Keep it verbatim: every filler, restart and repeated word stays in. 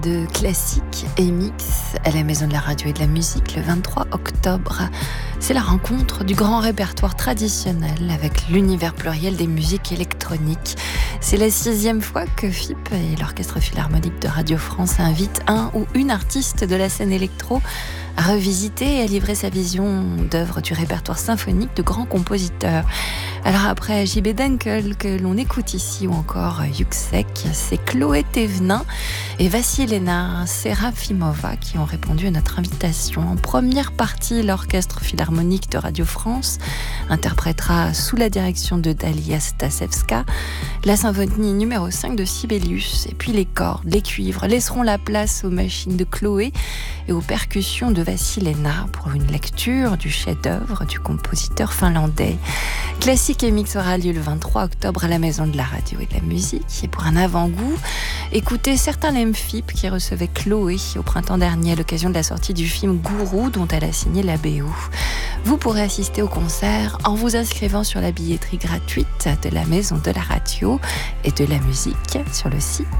De classique et mix à la Maison de la Radio et de la Musique le vingt-trois octobre. C'est la rencontre du grand répertoire traditionnel avec l'univers pluriel des musiques électroniques. C'est la sixième fois que F I P et l'Orchestre Philharmonique de Radio France invitent un ou une artiste de la scène électro à revisiter et à livrer sa vision d'œuvres du répertoire symphonique de grands compositeurs. Alors après J B Dunkel que l'on écoute ici ou encore Yuxek, c'est Chloé Thévenin et Vassilena Serafimova qui ont répondu à notre invitation. En première partie, l'Orchestre Philharmonique de Radio France interprétera sous la direction de Dalia Stasevska la symphonie numéro cinq de Sibelius. Et puis les cordes, les cuivres laisseront la place aux machines de Chloé et aux percussions de Vassilena pour une lecture du chef-d'œuvre du compositeur finlandais. Classique et Mix aura lieu le vingt-trois octobre à la Maison de la Radio et de la Musique. Et pour un avant-goût, écoutez certains M F I P qui recevaient Chloé au printemps dernier à l'occasion de la sortie du film Gourou dont elle a signé la B O. Vous pourrez assister au concert en vous inscrivant sur la billetterie gratuite de la Maison de la Radio et de la Musique sur le site